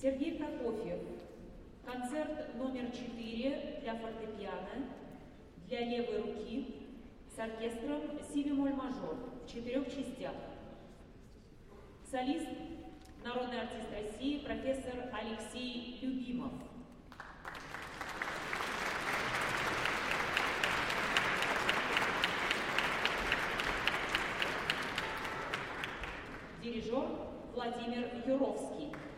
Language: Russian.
Сергей Прокофьев. Концерт номер 4 для фортепиано, для левой руки, с оркестром си бемоль мажор в 4 частях. Солист, народный артист России, профессор Алексей Любимов. Дирижер Владимир Юровский.